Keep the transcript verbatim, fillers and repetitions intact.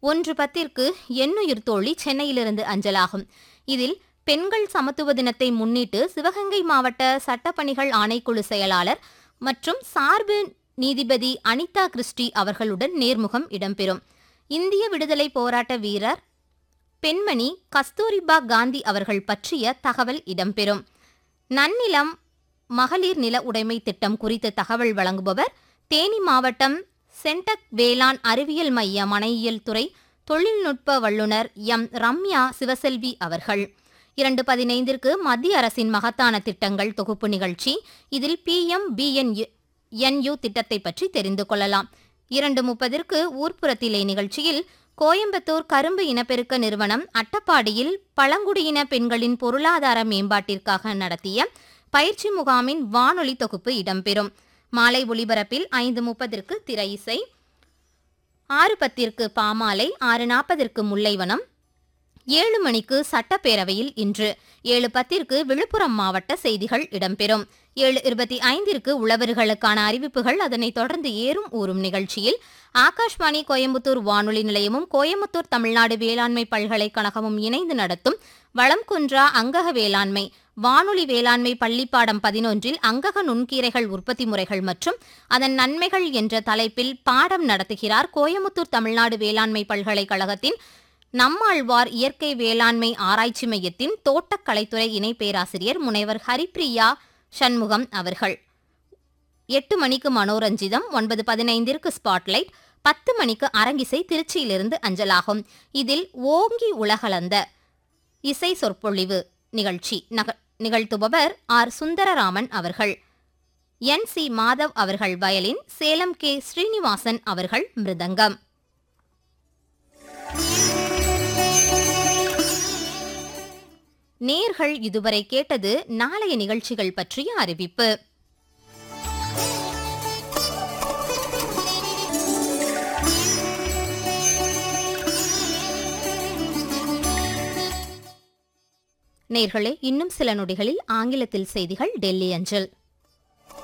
ஒன்று பத்திற்கு எண்ணுயிர் தோழி சென்னையிலிருந்து அஞ்சலாகும். இதில் பெண்கள் சமத்துவ தினத்தை முன்னிட்டு சிவகங்கை மாவட்ட சட்டப்பணிகள் ஆணைக்குழு செயலாளர் மற்றும் சார்பு நீதிபதி அனிதா கிறிஸ்டி அவர்களுடன் நேர்முகம் இடம்பெறும். இந்திய விடுதலை போராட்ட வீரர் பெண்மணி கஸ்தூரிபா காந்தி அவர்கள் பற்றிய தகவல் இடம்பெறும். நன்னிலம் மகளிர் நில உடைமை திட்டம் குறித்த தகவல் வழங்குபவர் தேனி மாவட்டம் சென்டக் வேளாண் அறிவியல் மைய மனையியல் துறை தொழில்நுட்ப வல்லுநர் எம் ரம்யா சிவசெல்வி அவர்கள். இரண்டு பதினைந்திற்கு மத்திய அரசின் மகத்தான திட்டங்கள் தொகுப்பு நிகழ்ச்சி. இதில் B M B N U திட்டத்தை பற்றி தெரிந்து கொள்ளலாம். இரண்டு முப்பதிற்கு ஊர்ப்புறத்திலே நிகழ்ச்சியில் கோயம்புத்தூர் கரும்பு இனப்பெருக்க நிறுவனம் அட்டப்பாடியில் பழங்குடியின பெண்களின் பொருளாதார மேம்பாட்டிற்காக நடத்திய பயிற்சி முகாமின் வானொலி தொகுப்பு இடம்பெறும். மாலை ஒலிபரப்பில் ஐந்து முப்பதிற்கு திரை இசை, ஆறு பத்திற்கு பாமாலை, ஆறு நாற்பதற்கு முல்லைவனம், ஏழு மணிக்கு சட்டப்பேரவையில் இன்று, ஏழு பத்திற்கு விழுப்புரம் மாவட்ட செய்திகள் இடம்பெறும். ஏழு இருபத்தி ஐந்திற்கு உழவர்களுக்கான அறிவிப்புகள், அதனைத் தொடர்ந்து ஏறும் ஊறும் நிகழ்ச்சியில் ஆகாஷ்வாணி கோயம்புத்தூர் வானொலி நிலையமும் கோயம்புத்தூர் தமிழ்நாடு வேளாண்மை பல்கலைக்கழகமும் இணைந்து நடத்தும் வளம் குன்றா அங்கக வேளாண்மை வானொலி வேளாண்மை பள்ளிப்பாடம் பதினொன்றில் அங்கக நுண்கீரைகள் உற்பத்தி முறைகள் மற்றும் அதன் நன்மைகள் என்ற தலைப்பில் பாடம் நடத்துகிறார் கோயம்புத்தூர் தமிழ்நாடு வேளாண்மை பல்கலைக்கழகத்தின் நம்மாழ்வார் இயற்கை வேளாண்மை ஆராய்ச்சி மையத்தின் தோட்டக்கலைத்துறை இணை பேராசிரியர் முனைவர் ஹரிப்பிரியா சண்முகம் அவர்கள். எட்டு மணிக்கு மனோரஞ்சிதம், ஒன்பது பதினைந்திற்கு ஸ்பாட்லைட், பத்து மணிக்கு அரங்கிசை திருச்சியிலிருந்து அஞ்சலாகும். இதில் ஓங்கி உலகளந்த இசை சொற்பொழிவு நிகழ்ச்சி நிகழ்த்துபவர் ஆர் சுந்தரராமன் அவர்கள். என் சி மாதவ் அவர்கள் வயலின், சேலம் கே ஸ்ரீனிவாசன் அவர்கள் மிருதங்கம். நேர்கள் இதுவரை கேட்டது நாளைய நிகழ்ச்சிகள் பற்றிய அறிவிப்பு. நேர்களே, இன்னும் சில நொடிகளில் ஆங்கிலத்தில் செய்திகள் டெல்லி அஞ்சல்.